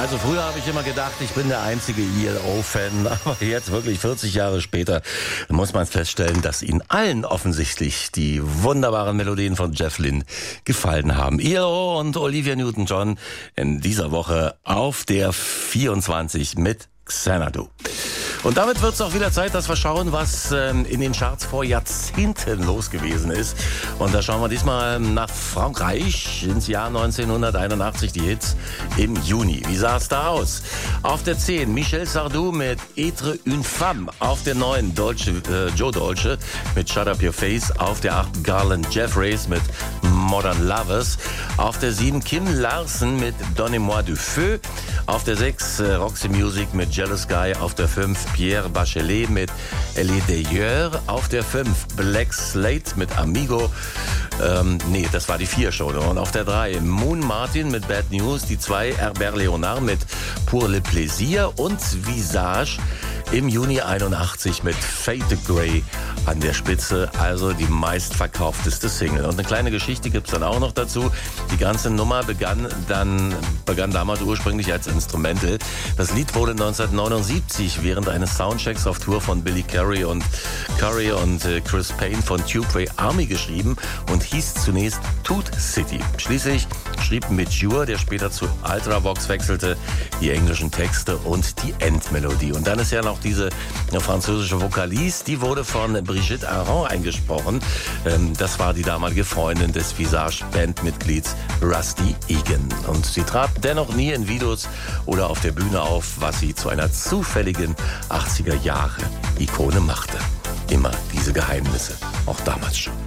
Also früher habe ich immer gedacht, ich bin der einzige ELO-Fan, aber jetzt wirklich 40 Jahre später muss man feststellen, dass Ihnen allen offensichtlich die wunderbaren Melodien von Jeff Lynne gefallen haben. ELO und Olivia Newton-John in dieser Woche auf der 24 mit Xanadu. Und damit wird es auch wieder Zeit, dass wir schauen, was in den Charts vor Jahrzehnten los gewesen ist. Und da schauen wir diesmal nach Frankreich ins Jahr 1981, die Hits im Juni. Wie sah es da aus? Auf der 10 Michel Sardou mit Être une femme. Auf der 9 Joe Dolce mit Shut Up Your Face. Auf der 8 Garland Jeffries mit Modern Lovers. Auf der 7 Kim Larsen mit Donnez-moi du feu. Auf der 6 Roxy Music mit Jealous Guy. Auf der 5 Pierre Bachelet mit Elle est d'ailleurs. Auf der 5 Black Slate mit Amigo. Das war die 4 schon. Und auf der 3 Moon Martin mit Bad News. Die 2 Herbert Léonard mit Pour le Plaisir. Und Visage im Juni 81 mit Fade Grey an der Spitze, also die meistverkaufteste Single. Und eine kleine Geschichte gibt's dann auch noch dazu. Die ganze Nummer begann damals ursprünglich als Instrumental. Das Lied wurde 1979 während eines Soundchecks auf Tour von Billy Curry und Chris Payne von Tubeway Army geschrieben und hieß zunächst Toot City. Schließlich schrieb Mitch Ure, der später zu Ultravox wechselte, die englischen Texte und die Endmelodie. Und dann ist ja noch diese französische Vokalist, die wurde von Brigitte Aron eingesprochen. Das war die damalige Freundin des Visage-Bandmitglieds Rusty Egan. Und sie trat dennoch nie in Videos oder auf der Bühne auf, was sie zu einer zufälligen 80er-Jahre-Ikone machte. Immer diese Geheimnisse, auch damals schon.